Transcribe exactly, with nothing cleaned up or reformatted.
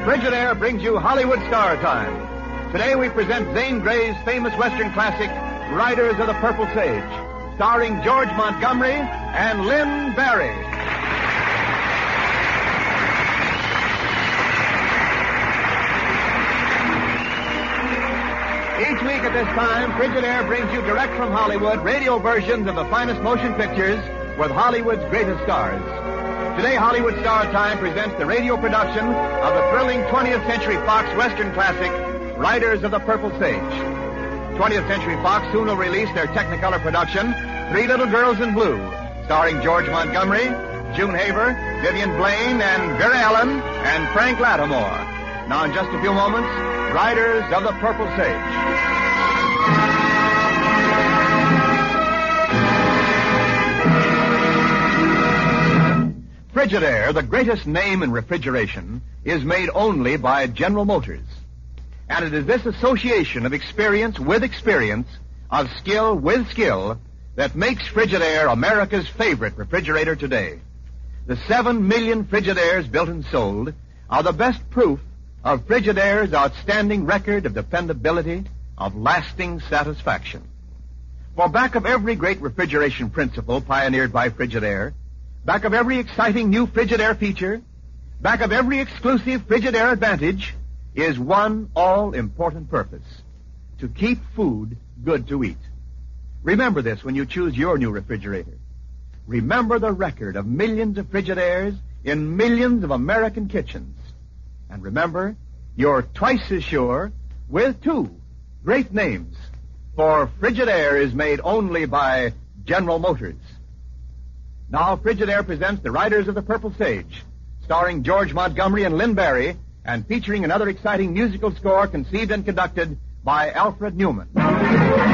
Frigidaire brings you Hollywood Star Time. Today we present Zane Grey's famous Western classic, Riders of the Purple Sage, starring George Montgomery and Lynn Barry. Each week at this time, Frigidaire brings you direct from Hollywood radio versions of the finest motion pictures with Hollywood's greatest stars. Today, Hollywood Star Time presents the radio production of the thrilling twentieth Century Fox Western classic, Riders of the Purple Sage. twentieth Century Fox soon will release their Technicolor production, Three Little Girls in Blue, starring George Montgomery, June Haver, Vivian Blaine, and Vera Ellen, and Frank Lattimore. Now, in just a few moments, Riders of the Purple Sage. Frigidaire, the greatest name in refrigeration, is made only by General Motors. And it is this association of experience with experience, of skill with skill, that makes Frigidaire America's favorite refrigerator today. The seven million Frigidaires built and sold are the best proof of Frigidaire's outstanding record of dependability, of lasting satisfaction. For back of every great refrigeration principle pioneered by Frigidaire, back of every exciting new Frigidaire feature, back of every exclusive Frigidaire advantage, is one all-important purpose: to keep food good to eat. Remember this when you choose your new refrigerator. Remember the record of millions of Frigidaires in millions of American kitchens. And remember, you're twice as sure with two great names, for Frigidaire is made only by General Motors. Now, Frigidaire presents The Riders of the Purple Sage, starring George Montgomery and Lynn Barry, and featuring another exciting musical score conceived and conducted by Alfred Newman.